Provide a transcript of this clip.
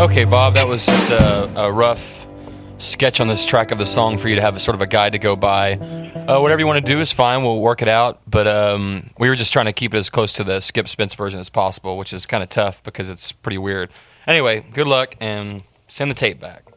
Okay, Bob, that was just a rough sketch on this track of the song for you to have a sort of a guide to go by. Whatever you want to do is fine. We'll work it out. But we were just trying to keep it as close to the Skip Spence version as possible, which is kind of tough because it's pretty weird. Anyway, good luck and send the tape back.